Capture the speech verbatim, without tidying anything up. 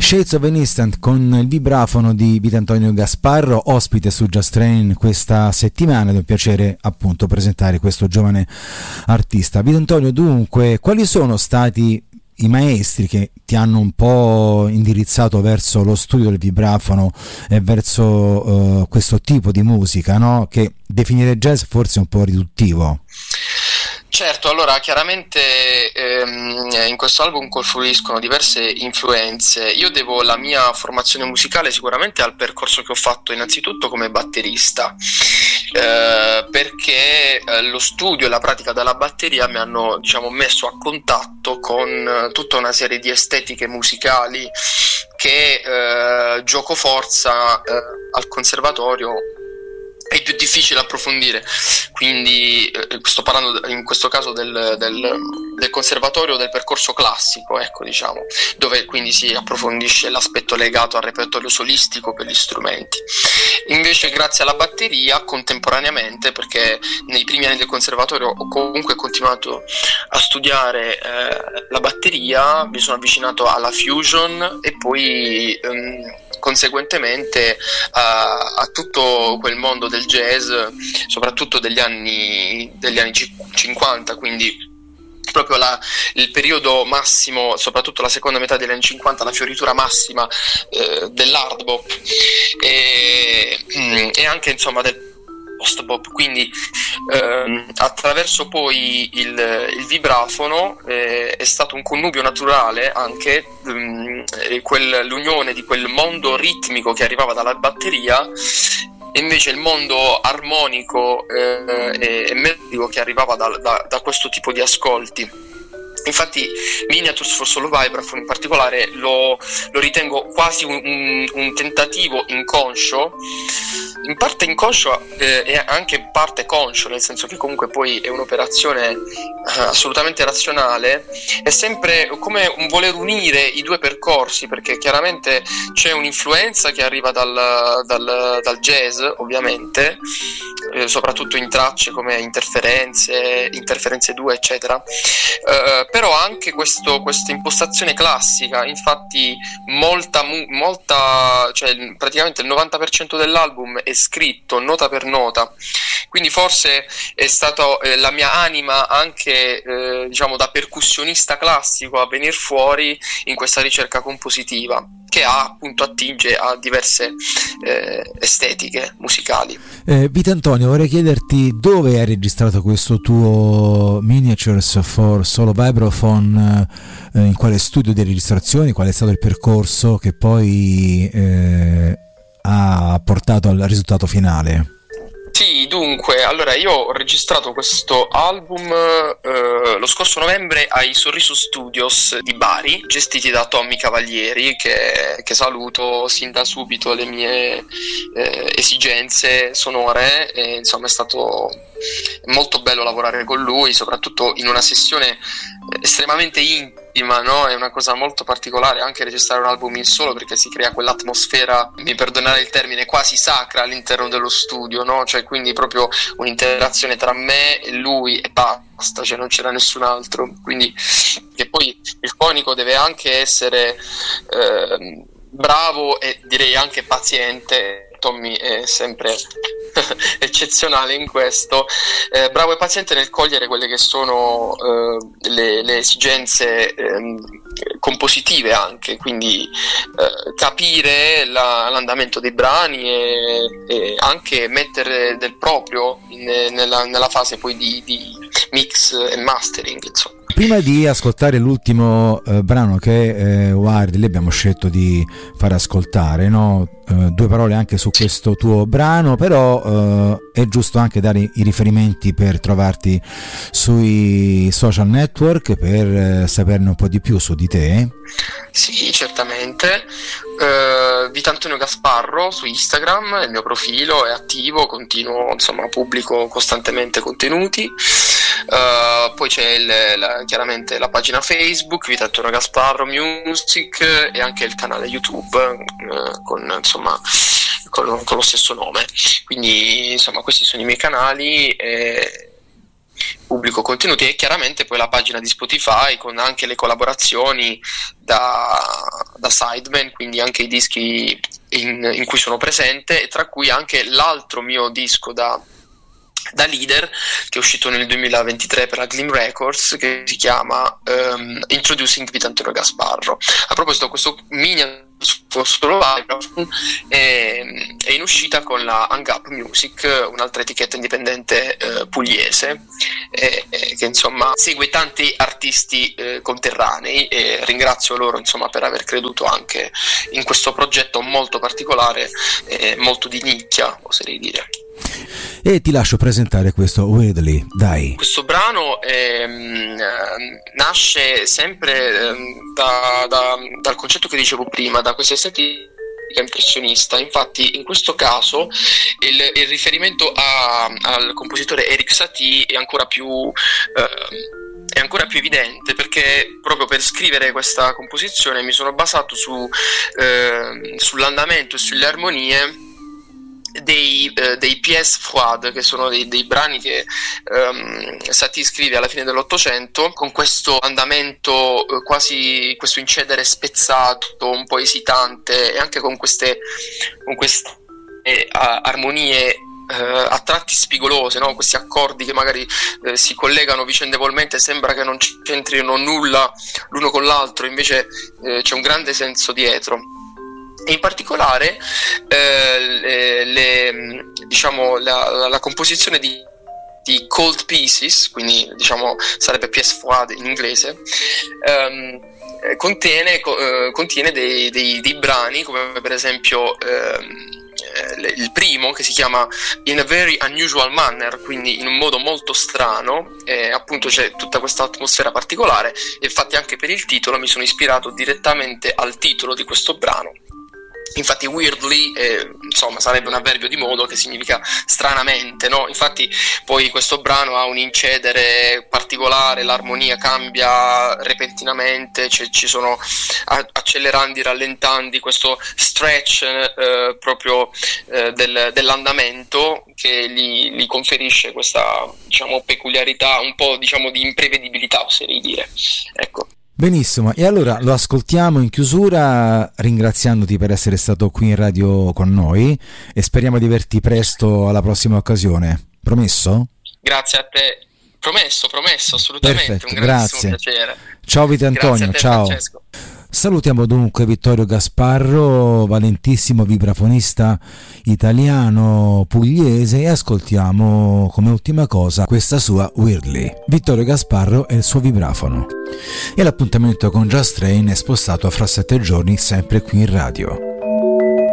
Shades of an Instant con il vibrafono di Vitantonio Gasparro, ospite su Just Train questa settimana. È un piacere appunto presentare questo giovane artista. Vitantonio, dunque, quali sono stati i maestri che ti hanno un po' indirizzato verso lo studio del vibrafono e verso uh, questo tipo di musica, no? Che definire jazz forse è un po' riduttivo. Certo, allora chiaramente ehm, in questo album confluiscono diverse influenze. Io devo la mia formazione musicale sicuramente al percorso che ho fatto innanzitutto come batterista, eh, perché eh, lo studio e la pratica della batteria mi hanno, diciamo, messo a contatto con eh, tutta una serie di estetiche musicali che eh, giocoforza eh, al conservatorio è più difficile approfondire. Quindi eh, sto parlando in questo caso del, del, del conservatorio, del percorso classico, ecco, diciamo, dove quindi si approfondisce l'aspetto legato al repertorio solistico per gli strumenti. Invece grazie alla batteria contemporaneamente, perché nei primi anni del conservatorio ho comunque continuato a studiare eh, la batteria, mi sono avvicinato alla fusion e poi ehm, conseguentemente a, a tutto quel mondo del jazz, soprattutto degli anni degli anni cinquanta, quindi proprio la, il periodo massimo, soprattutto la seconda metà degli anni cinquanta, la fioritura massima eh, dell'hard bop e, e anche insomma del post bop. Quindi ehm, attraverso poi il, il vibrafono eh, è stato un connubio naturale anche ehm, quel, l'unione di quel mondo ritmico che arrivava dalla batteria e invece il mondo armonico eh, e, e melodico che arrivava da, da, da questo tipo di ascolti. Infatti Miniatures for Solo Vibraphone in particolare lo, lo ritengo quasi un, un, un tentativo inconscio, in parte inconscio eh, e anche in parte conscio, nel senso che comunque poi è un'operazione eh, assolutamente razionale. È sempre come un voler unire i due percorsi, perché chiaramente c'è un'influenza che arriva dal, dal, dal jazz, ovviamente, eh, soprattutto in tracce come Interferenze, Interferenze due, eccetera. Eh, però anche questo, questa impostazione classica. Infatti molta, molta, cioè praticamente il novanta per cento dell'album è scritto nota per nota, quindi forse è stata eh, la mia anima anche eh, diciamo da percussionista classico a venire fuori in questa ricerca compositiva che ha appunto attinge a diverse eh, estetiche musicali. eh, Vitantonio, vorrei chiederti dove hai registrato questo tuo Miniatures for Solo Vibraphone, eh, in quale studio di registrazione, qual è stato il percorso che poi eh, ha portato al risultato finale? Sì, dunque, allora io ho registrato questo album eh, lo scorso novembre ai Sorriso Studios di Bari, gestiti da Tommy Cavalieri, che, che saluto sin da subito le mie eh, esigenze sonore, e insomma è stato molto bello lavorare con lui, soprattutto in una sessione estremamente intima, no? È una cosa molto particolare anche registrare un album in solo, perché si crea quell'atmosfera, mi perdonare il termine, quasi sacra all'interno dello studio, no? Cioè quindi proprio un'interazione tra me e lui e basta, cioè non c'era nessun altro. Quindi che poi il fonico deve anche essere eh, bravo e direi anche paziente. Tommy è sempre eccezionale in questo, eh, bravo e paziente nel cogliere quelle che sono eh, le, le esigenze eh, compositive anche, quindi eh, capire la, l'andamento dei brani e, e anche mettere del proprio in, nella, nella fase poi di, di mix e mastering, insomma. Prima di ascoltare l'ultimo eh, brano che eh, Wired lì abbiamo scelto di far ascoltare, no? Eh, due parole anche su questo tuo brano, però eh, è giusto anche dare i riferimenti per trovarti sui social network, per eh, saperne un po' di più su di te. Sì, certamente. Uh, Vitantonio Gasparro su Instagram, il mio profilo è attivo, continuo, insomma, pubblico costantemente contenuti. Uh, poi c'è il, la, chiaramente la pagina Facebook Vitantonio Gasparro Music e anche il canale YouTube uh, con insomma con, con lo stesso nome. Quindi insomma questi sono i miei canali e pubblico contenuti, e chiaramente poi la pagina di Spotify con anche le collaborazioni da, da sideman, quindi anche i dischi in, in cui sono presente, e tra cui anche l'altro mio disco da da leader che è uscito nel duemilaventitré per la Glim Records, che si chiama um, Introducing Vitantonio Gasparro. A proposito, questo mini solo vibraphone è, è in uscita con la Hang Up Music, un'altra etichetta indipendente eh, pugliese eh, eh, che insomma segue tanti artisti eh, conterranei, e ringrazio loro insomma per aver creduto anche in questo progetto molto particolare e eh, molto di nicchia, oserei dire. E ti lascio presentare questo Weirdly, dai. Questo brano ehm, nasce sempre ehm, da, da, dal concetto che dicevo prima, da questa estetica impressionista. Infatti in questo caso il, il riferimento a, al compositore Erik Satie è ancora più eh, è ancora più evidente, perché proprio per scrivere questa composizione mi sono basato su eh, sull'andamento e sulle armonie dei, eh, dei pièces froides, che sono dei, dei brani che um, Satie scrive alla fine dell'Ottocento, con questo andamento eh, quasi, questo incedere spezzato, un po' esitante, e anche con queste, con queste eh, armonie Uh, a tratti spigolose, no? Questi accordi che magari uh, si collegano vicendevolmente, sembra che non c'entrino nulla l'uno con l'altro, invece uh, c'è un grande senso dietro. E in particolare uh, le, le, diciamo la, la, la composizione di, di cold pieces, quindi diciamo sarebbe pièce froide in inglese, um, contiene, uh, contiene dei, dei, dei brani come per esempio um, il primo, che si chiama In a Very Unusual Manner, quindi in un modo molto strano, e appunto c'è tutta questa atmosfera particolare, e infatti anche per il titolo mi sono ispirato direttamente al titolo di questo brano. Infatti weirdly eh, insomma sarebbe un avverbio di modo che significa stranamente, no? Infatti poi questo brano ha un incedere particolare, l'armonia cambia repentinamente, cioè, ci sono accelerandi, rallentandi, questo stretch eh, proprio eh, del, dell'andamento che gli, gli conferisce questa, diciamo, peculiarità, un po' diciamo di imprevedibilità, oserei dire, ecco. Benissimo, e allora lo ascoltiamo in chiusura, ringraziandoti per essere stato qui in radio con noi, e speriamo di averti presto alla prossima occasione. Promesso? Grazie a te, promesso, promesso, assolutamente. Perfetto, un grandissimo grazie. piacere. Ciao Vitantonio, te, ciao. Francesco. Salutiamo dunque Vittorio Gasparro, valentissimo vibrafonista italiano pugliese, e ascoltiamo come ultima cosa questa sua Weirdly. Vittorio Gasparro e il suo vibrafono. E l'appuntamento con Just Train è spostato a fra sette giorni, sempre qui in radio.